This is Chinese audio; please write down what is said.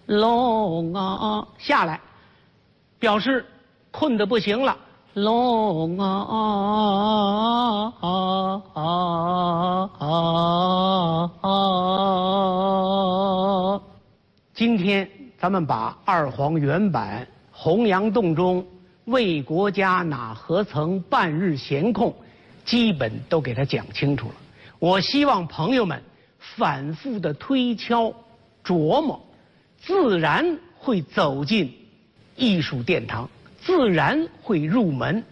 龙啊，下来，表示困得不行了。龙啊！今天咱们把二黄原版《洪崖洞》中为国家哪何曾半日闲空，基本都给他讲清楚了。我希望朋友们反复的推敲、琢磨，自然会走进艺术殿堂，自然会入门。